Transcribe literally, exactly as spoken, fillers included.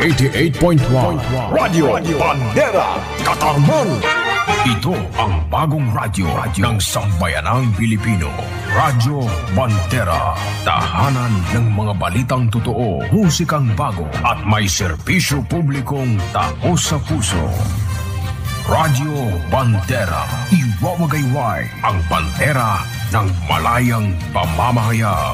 eighty-eight point one Radio Bandera, Katarman. Ito ang bagong radyo ng sambayanang Pilipino. Radyo Bandera, tahanan ng mga balitang totoo, musikang bago at may serbisyo publikong taos sa puso. Radyo Bandera, iwawagayway ang bandera ng malayang pamamahayag.